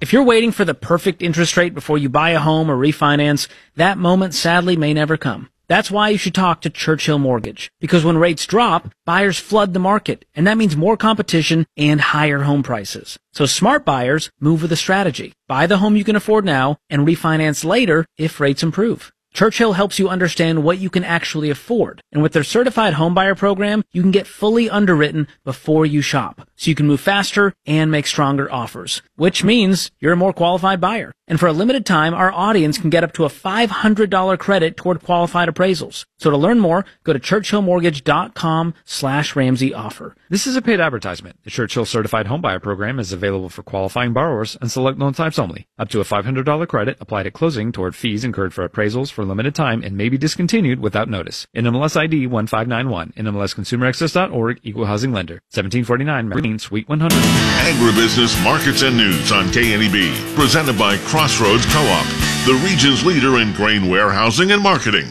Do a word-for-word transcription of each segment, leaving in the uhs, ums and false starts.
If you're waiting for the perfect interest rate before you buy a home or refinance, that moment sadly may never come. That's why you should talk to Churchill Mortgage. Because when rates drop, buyers flood the market, and that means more competition and higher home prices. So smart buyers move with a strategy. Buy the home you can afford now and refinance later if rates improve. Churchill helps you understand what you can actually afford. And with their certified homebuyer program, you can get fully underwritten before you shop. So you can move faster and make stronger offers, which means you're a more qualified buyer. And for a limited time, our audience can get up to a five hundred dollars credit toward qualified appraisals. So to learn more, go to churchillmortgage.com slash Ramsey offer. This is a paid advertisement. The Churchill Certified Homebuyer Program is available for qualifying borrowers and select loan types only. Up to a five hundred dollars credit applied at closing toward fees incurred for appraisals for a limited time and may be discontinued without notice. N M L S I D one five nine one. N M L S Consumer Access dot org. Equal Housing Lender. seventeen forty-nine Marine Suite one hundred. Agribusiness Markets and News on K N E B. Presented by Crossroads Co-op, the region's leader in grain warehousing and marketing.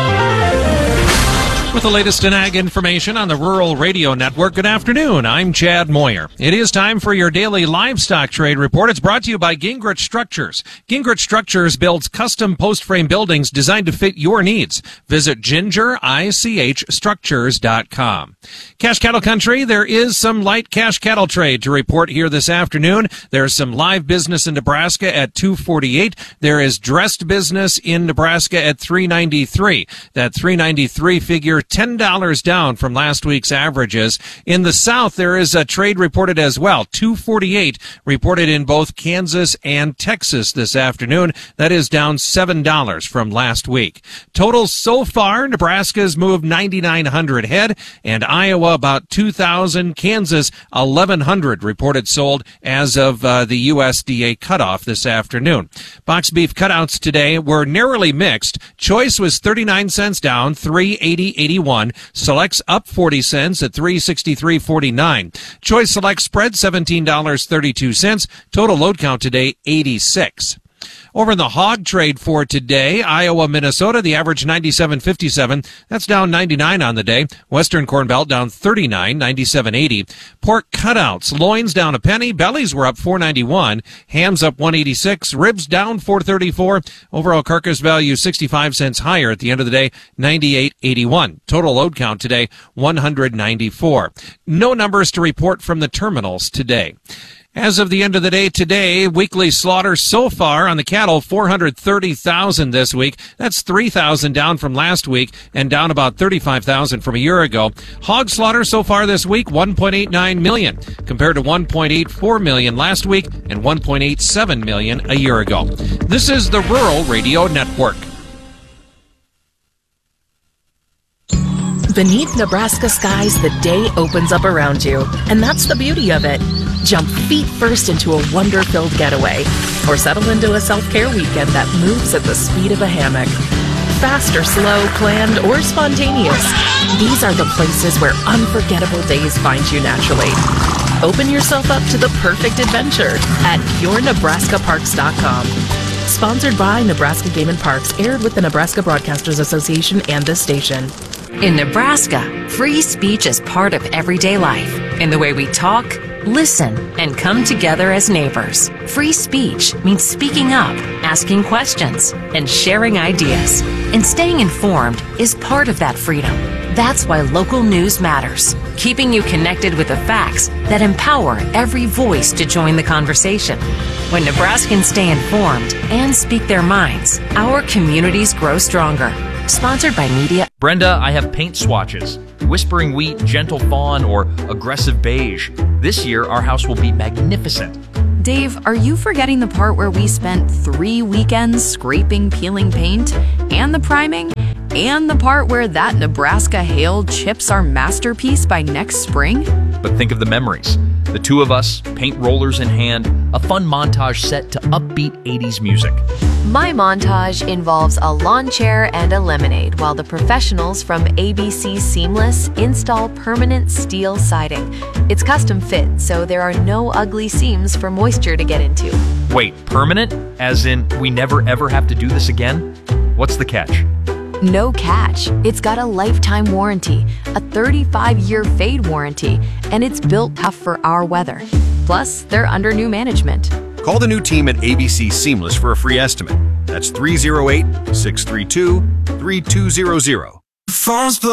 With the latest in ag information on the Rural Radio Network, good afternoon. I'm Chad Moyer. It is time for your daily livestock trade report. It's brought to you by Gingrich Structures. Gingrich Structures builds custom post-frame buildings designed to fit your needs. Visit ginger ich structures dot com. Cash cattle country, there is some light cash cattle trade to report here this afternoon. There's some live business in Nebraska at two forty-eight. There is dressed business in Nebraska at three ninety-three. That three ninety-three figure ten dollars down from last week's averages. In the South, there is a trade reported as well. two forty-eight reported in both Kansas and Texas this afternoon. That is down seven dollars from last week. Total so far, Nebraska's moved ninety-nine hundred head, and Iowa about two thousand. Kansas, eleven hundred reported sold as of uh, the U S D A cutoff this afternoon. Box beef cutouts today were narrowly mixed. Choice was thirty-nine cents down, three eighty eighty-one. Selects up forty cents at three sixty-three forty-nine. Choice Select spread seventeen dollars and thirty-two cents. Total load count today eighty-six. Over in the hog trade for today, Iowa, Minnesota, the average ninety-seven fifty-seven. That's down ninety-nine on the day. Western Corn Belt down thirty-nine, ninety-seven eighty. Pork cutouts, loins down a penny, bellies were up four ninety-one, hams up one eighty-six, ribs down four thirty-four. Overall carcass value sixty-five cents higher at the end of the day, ninety-eight eighty-one. Total load count today, one hundred ninety-four. No numbers to report from the terminals today. As of the end of the day today, weekly slaughter so far on the cattle, four hundred thirty thousand this week. That's three thousand down from last week and down about thirty-five thousand from a year ago. Hog slaughter so far this week, one point eight nine million compared to one point eight four million last week and one point eight seven million a year ago. This is the Rural Radio Network. Beneath Nebraska skies, the day opens up around you, and that's the beauty of it. Jump feet first into a wonder-filled getaway, or settle into a self-care weekend that moves at the speed of a hammock. Fast or slow, planned or spontaneous, these are the places where unforgettable days find you naturally. Open yourself up to the perfect adventure at your nebraska parks dot com. Sponsored by Nebraska Game and Parks, aired with the Nebraska Broadcasters Association and this station. In Nebraska, free speech is part of everyday life in the way we talk, listen, and come together as neighbors. Free speech means speaking up, asking questions, and sharing ideas. And staying informed is part of that freedom. That's why local news matters, keeping you connected with the facts that empower every voice to join the conversation. When Nebraskans stay informed and speak their minds, our communities grow stronger. Sponsored by Media. Brenda, I have paint swatches. Whispering Wheat, Gentle Fawn, or Aggressive Beige. This year, our house will be magnificent. Dave, are you forgetting the part where we spent three weekends scraping, peeling paint, and the priming, and the part where that Nebraska hail chips our masterpiece by next spring? But think of the memories. The two of us, paint rollers in hand, a fun montage set to upbeat eighties music. My montage involves a lawn chair and a lemonade while the professionals from A B C Seamless install permanent steel siding. It's custom fit, so there are no ugly seams for moisture to get into. Wait, permanent? As in, we never ever have to do this again? What's the catch? No catch. It's got a lifetime warranty, a thirty-five year fade warranty, and it's built tough for our weather. Plus, they're under new management. Call the new team at A B C Seamless for a free estimate. That's three oh eight, six three two, three two zero zero.